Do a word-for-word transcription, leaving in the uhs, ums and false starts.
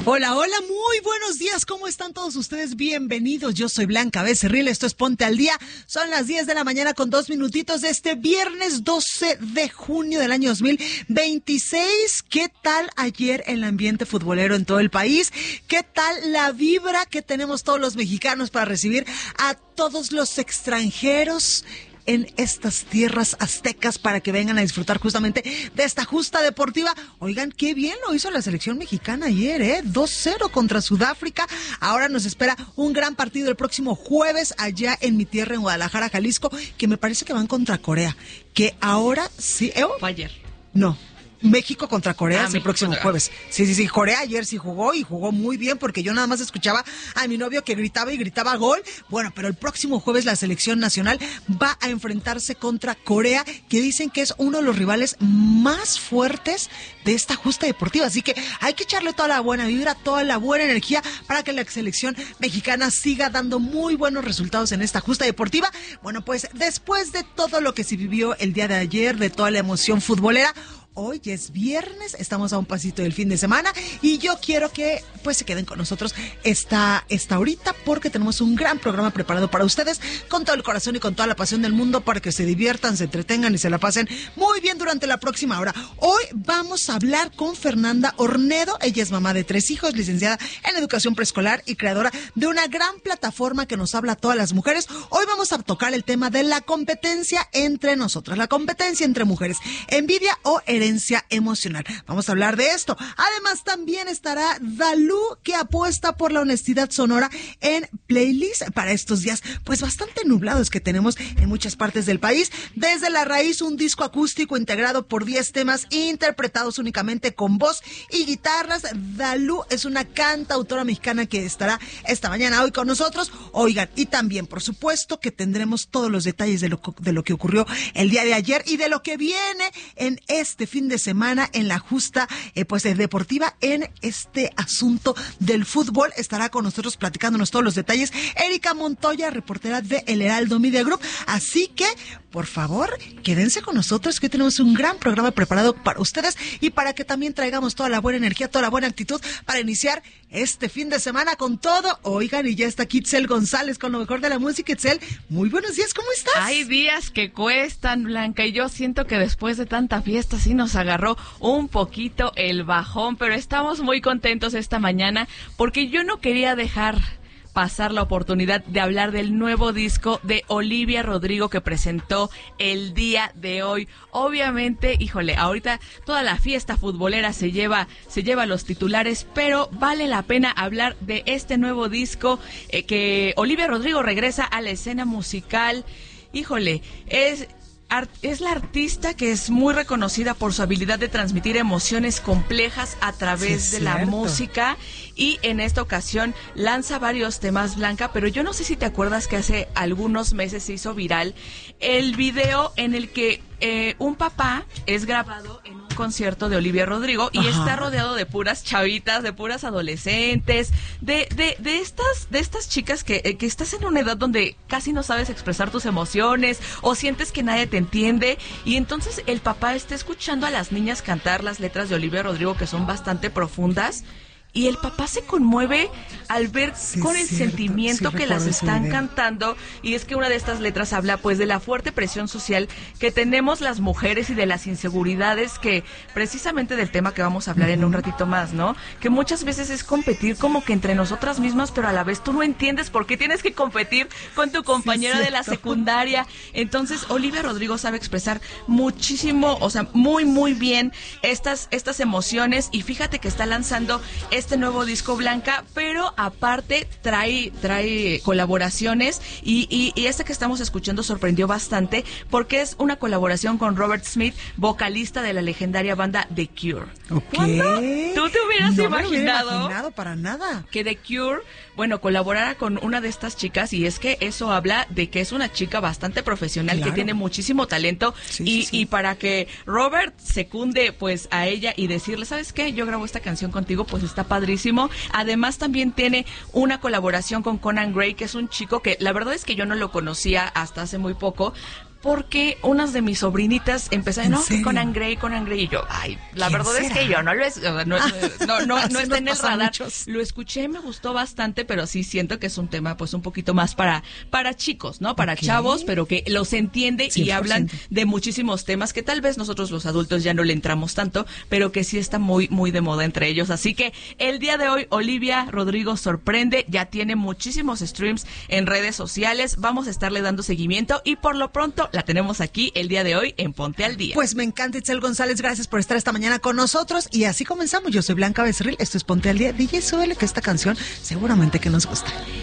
Hola, hola, muy buenos días, ¿cómo están todos ustedes? Bienvenidos, yo soy Blanca Becerril, esto es Ponte al Día, son las diez de la mañana con dos minutitos de este viernes doce de junio del año dos mil veintiséis. ¿Qué tal ayer el ambiente futbolero en todo el país? ¿Qué tal la vibra que tenemos todos los mexicanos para recibir a todos los extranjeros en estas tierras aztecas para que vengan a disfrutar justamente de esta justa deportiva? Oigan, qué bien lo hizo la selección mexicana ayer, ¿eh? dos cero contra Sudáfrica. Ahora nos espera un gran partido el próximo jueves allá en mi tierra, en Guadalajara, Jalisco, que me parece que van contra Corea. Que ahora sí... ¿eh? Fue ayer. No. México contra Corea ah, es el próximo contra... jueves. Sí, sí, sí. Corea ayer sí jugó y jugó muy bien porque yo nada más escuchaba a mi novio que gritaba y gritaba gol. Bueno, pero el próximo jueves la selección nacional va a enfrentarse contra Corea, que dicen que es uno de los rivales más fuertes de esta justa deportiva. Así que hay que echarle toda la buena vibra, toda la buena energía para que la selección mexicana siga dando muy buenos resultados en esta justa deportiva. Bueno, pues después de todo lo que se vivió el día de ayer, de toda la emoción futbolera, hoy es viernes, estamos a un pasito del fin de semana y yo quiero que pues se queden con nosotros esta, esta horita porque tenemos un gran programa preparado para ustedes con todo el corazón y con toda la pasión del mundo para que se diviertan, se entretengan y se la pasen muy bien durante la próxima hora. Hoy vamos a hablar con Fernanda Ornedo, ella es mamá de tres hijos, licenciada en educación preescolar y creadora de una gran plataforma que nos habla a todas las mujeres. Hoy vamos a tocar el tema de la competencia entre nosotras, la competencia entre mujeres, envidia o herencia emocional. Vamos a hablar de esto. Además, también estará Dalú, que apuesta por la honestidad sonora en playlist para estos días, pues bastante nublados que tenemos en muchas partes del país. Desde la raíz, un disco acústico integrado por diez temas interpretados únicamente con voz y guitarras. Dalú es una cantautora mexicana que estará esta mañana hoy con nosotros. Oigan, y también, por supuesto, que tendremos todos los detalles de lo, de lo que ocurrió el día de ayer y de lo que viene en este fin de semana en la justa eh, pues deportiva en este asunto del fútbol. Estará con nosotros platicándonos todos los detalles Erika Montoya, reportera de El Heraldo Media Group. Así que, por favor, quédense con nosotros que hoy tenemos un gran programa preparado para ustedes y para que también traigamos toda la buena energía, toda la buena actitud para iniciar este fin de semana con todo. Oigan, y ya está Kitzel González con lo mejor de la música. Kitzel, muy buenos días, ¿cómo estás? Hay días que cuestan, Blanca, y yo siento que después de tanta fiesta sí nos agarró un poquito el bajón, pero estamos muy contentos esta mañana porque yo no quería dejar pasar la oportunidad de hablar del nuevo disco de Olivia Rodrigo que presentó el día de hoy. Obviamente, híjole, ahorita toda la fiesta futbolera se lleva, se lleva los titulares, pero vale la pena hablar de este nuevo disco eh, que Olivia Rodrigo regresa a la escena musical. Híjole, es... Es la artista que es muy reconocida por su habilidad de transmitir emociones complejas a través sí, de cierto. la música, y en esta ocasión lanza varios temas, Blanca, pero yo no sé si te acuerdas que hace algunos meses se hizo viral el video en el que eh, un papá es grabado en un concierto de Olivia Rodrigo y Ajá. está rodeado de puras chavitas, de puras adolescentes, de de de estas de estas chicas que, eh, que estás en una edad donde casi no sabes expresar tus emociones o sientes que nadie te entiende, y entonces el papá está escuchando a las niñas cantar las letras de Olivia Rodrigo que son bastante profundas. Y el papá se conmueve al ver sí, con el cierto, sentimiento sí, que las están cantando. Y es que una de estas letras habla pues de la fuerte presión social que tenemos las mujeres y de las inseguridades que, precisamente del tema que vamos a hablar uh-huh. en un ratito más, ¿no? Que muchas veces es competir como que entre nosotras mismas, pero a la vez tú no entiendes por qué tienes que competir con tu compañera sí, de la secundaria. Entonces, Olivia Rodrigo sabe expresar muchísimo, o sea, muy, muy bien estas, estas emociones. Y fíjate que está lanzando este nuevo disco, Blanca, pero aparte trae trae colaboraciones y, y, y este que estamos escuchando sorprendió bastante porque es una colaboración con Robert Smith, vocalista de la legendaria banda The Cure. Okay. ¿Tú te hubieras no imaginado, me hubiera imaginado para nada que The Cure, bueno, colaborara con una de estas chicas? Y es que eso habla de que es una chica bastante profesional, claro, que tiene muchísimo talento, sí, y, sí, sí. y para que Robert secunde pues a ella y decirle, ¿sabes qué? Yo grabo esta canción contigo, pues está padrísimo. Además también tiene una colaboración con Conan Gray, que es un chico que la verdad es que yo no lo conocía hasta hace muy poco, porque unas de mis sobrinitas empezaron, no, que con Grey, con Grey, y yo, ay, la verdad será? es que yo no lo es, no, no, no, no, no está en el radar. Muchos. Lo escuché, me gustó bastante, pero sí siento que es un tema pues un poquito más para, para chicos, ¿no? Para okay. chavos, pero que los entiende cien por ciento. Y hablan de muchísimos temas que tal vez nosotros los adultos ya no le entramos tanto, pero que sí está muy, muy de moda entre ellos. Así que el día de hoy, Olivia Rodrigo sorprende, ya tiene muchísimos streams en redes sociales, vamos a estarle dando seguimiento y por lo pronto la tenemos aquí el día de hoy en Ponte al Día. Pues me encanta, Itzel González, gracias por estar esta mañana con nosotros y así comenzamos. Yo soy Blanca Becerril, esto es Ponte al Día. D J, súbele que esta canción seguramente que nos gusta.